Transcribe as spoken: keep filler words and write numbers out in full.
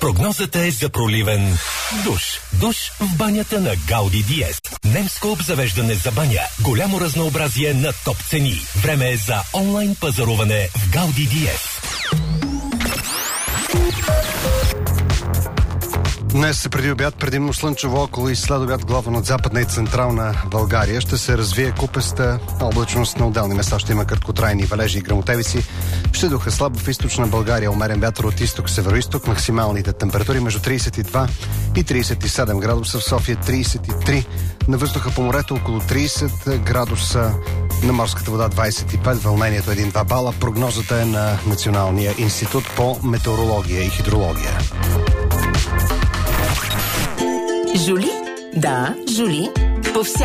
Прогнозата е за проливен душ. Душ в банята на Гауди Диез. Немско обзавеждане за баня. Голямо разнообразие на топ цени. Време е за онлайн пазаруване в Гауди Диез. Днес преди обяд предимно слънчево, около и след обяд главно над западна и централна България ще се развие купеста облачност. На отделни места ще има краткотрайни валежи и гръмотевици. Ще духа слабо в източна България, умерен вятър от изток-североизток. Максималните температури между трийсет и два и трийсет и седем градуса, в София трийсет и три, на въздуха по морето около трийсет градуса, на морската вода двайсет и пет, вълнението един-два бала. Прогнозата е на Националния институт по метеорология и хидрология. Жули? Да, Жули. По всяка